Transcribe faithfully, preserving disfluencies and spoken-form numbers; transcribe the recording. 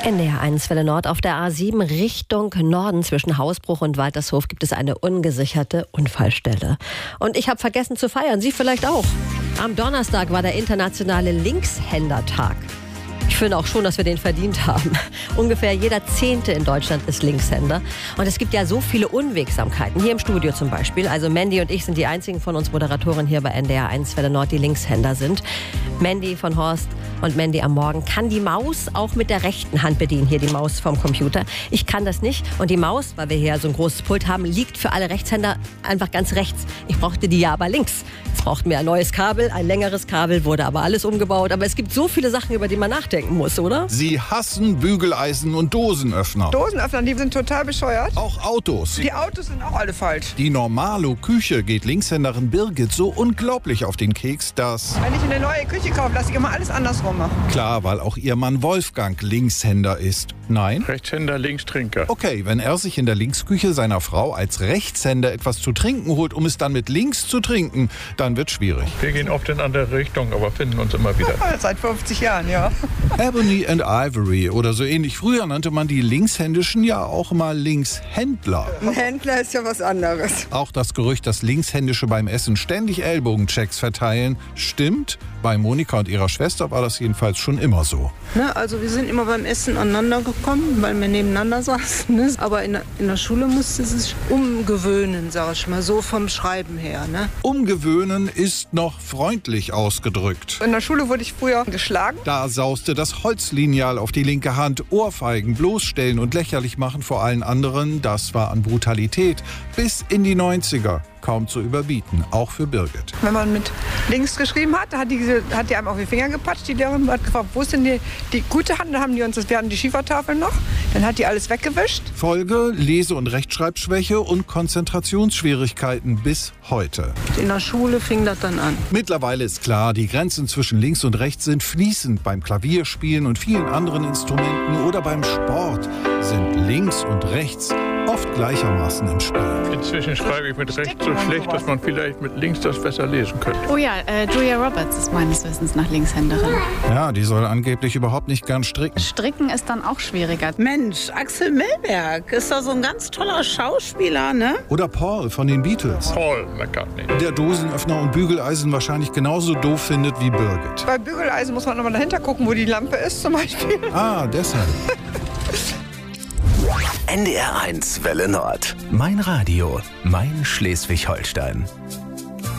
N D R eins Welle Nord auf der A sieben Richtung Norden zwischen Hausbruch und Waltershof gibt es eine ungesicherte Unfallstelle. Und ich habe vergessen zu feiern, Sie vielleicht auch. Am Donnerstag war der internationale Linkshändertag. Ich finde auch schon, dass wir den verdient haben. Ungefähr jeder Zehnte in Deutschland ist Linkshänder. Und es gibt ja so viele Unwegsamkeiten. Hier im Studio zum Beispiel. Also Mandy und ich sind die einzigen von uns Moderatoren hier bei N D R eins Welle Nord, die Linkshänder sind. Mandy von Horst und Mandy am Morgen kann die Maus auch mit der rechten Hand bedienen. Hier die Maus vom Computer. Ich kann das nicht. Und die Maus, weil wir hier so ein großes Pult haben, liegt für alle Rechtshänder einfach ganz rechts. Ich brauchte die ja aber links. Es brauchten wir ein neues Kabel, ein längeres Kabel, wurde aber alles umgebaut. Aber es gibt so viele Sachen, über die man nachdenken muss, oder? Sie hassen Bügeleisen und Dosenöffner. Dosenöffner, die sind total bescheuert. Auch Autos. Die Autos sind auch alle falsch. Die Normalo-Küche geht Linkshänderin Birgit so unglaublich auf den Keks, dass... Wenn ich eine neue Küche kaufe, lasse ich immer alles andersrum machen. Klar, weil auch ihr Mann Wolfgang Linkshänder ist. Nein? Rechtshänder, Linkstrinker. Okay, wenn er sich in der Linksküche seiner Frau als Rechtshänder etwas zu trinken holt, um es dann mit links zu trinken, dann wird schwierig. Wir gehen oft in andere Richtung, aber finden uns immer wieder. Seit fünfzig Jahren, ja. Ebony and Ivory oder so ähnlich. Früher nannte man die Linkshändischen ja auch mal Linkshändler. Ein Händler ist ja was anderes. Auch das Gerücht, dass Linkshändische beim Essen ständig Ellbogenchecks verteilen, stimmt. Bei Monika und ihrer Schwester war das jedenfalls schon immer so. Ne, also wir sind immer beim Essen aneinander gekommen, weil wir nebeneinander saßen. Ne? Aber in der, in der Schule musste sie sich umgewöhnen, sag ich mal, so vom Schreiben her. Ne? Umgewöhnen ist noch freundlich ausgedrückt. In der Schule wurde ich früher geschlagen. Da sauste das Holzlineal auf die linke Hand. Ohrfeigen, bloßstellen und lächerlich machen vor allen anderen, das war an Brutalität bis in die neunziger. Kaum zu überbieten, auch für Birgit. Wenn man mit links geschrieben hat, hat die, hat die einem auf die Finger gepatscht. Die Lehrerin hat gefragt, wo ist denn die, die gute Hand? Dann haben die uns, das wären die Schiefertafeln noch. Dann hat die alles weggewischt. Folge: Lese- und Rechtschreibschwäche und Konzentrationsschwierigkeiten bis heute. In der Schule fing das dann an. Mittlerweile ist klar, die Grenzen zwischen links und rechts sind fließend. Beim Klavierspielen und vielen anderen Instrumenten oder beim Sport sind links und rechts oft gleichermaßen im Spiel. Inzwischen schreibe ich mit rechts so schlecht, dass man vielleicht mit links das besser lesen könnte. Oh ja, äh, Julia Roberts ist meines Wissens nach Linkshänderin. Ja, die soll angeblich überhaupt nicht gern stricken. Stricken ist dann auch schwieriger. Mensch, Axel Milberg ist doch so ein ganz toller Schauspieler, ne? Oder Paul von den Beatles. Paul McCartney. Der Dosenöffner und Bügeleisen wahrscheinlich genauso doof findet wie Birgit. Bei Bügeleisen muss man nochmal dahinter gucken, wo die Lampe ist zum Beispiel. Ah, deshalb. N D R eins Welle Nord. Mein Radio, mein Schleswig-Holstein.